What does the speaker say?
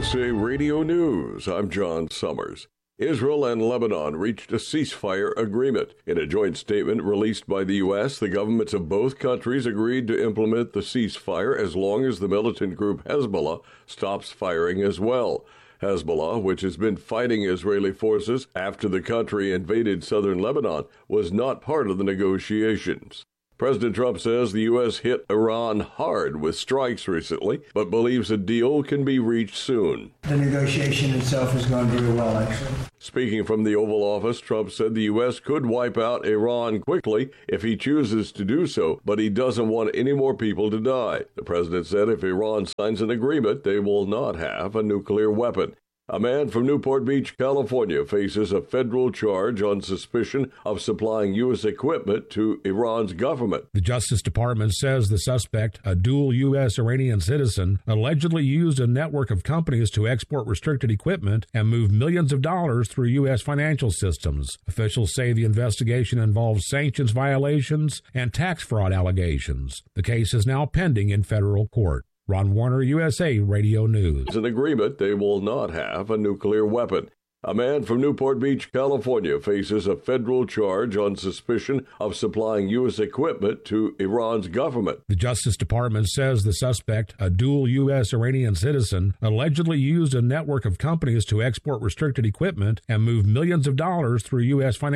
USA Radio News. I'm John Summers. Israel and Lebanon reached a ceasefire agreement. In a joint statement released by the U.S., the governments of both countries agreed to implement the ceasefire as long as the militant group Hezbollah stops firing as well. Hezbollah, which has been fighting Israeli forces after the country invaded southern Lebanon, was not part of the negotiations. President Trump says the U.S. hit Iran hard with strikes recently, but believes a deal can be reached soon. The negotiation itself has gone very well, actually. Speaking from the Oval Office, Trump said the U.S. could wipe out Iran quickly if he chooses to do so, but he doesn't want any more people to die. The president said if Iran signs an agreement, they will not have a nuclear weapon. A man from Newport Beach, California, faces a federal charge on suspicion of supplying U.S. equipment to Iran's government. The Justice Department says the suspect, a dual U.S.-Iranian citizen, allegedly used a network of companies to export restricted equipment and move millions of dollars through U.S. financial systems. Officials say the investigation involves sanctions violations and tax fraud allegations. The case is now pending in federal court. Ron Warner, USA Radio News. An agreement, they will not have a nuclear weapon. A man from Newport Beach, California, faces a federal charge on suspicion of supplying U.S. equipment to Iran's government. The Justice Department says the suspect, a dual U.S.-Iranian citizen, allegedly used a network of companies to export restricted equipment and move millions of dollars through U.S. financial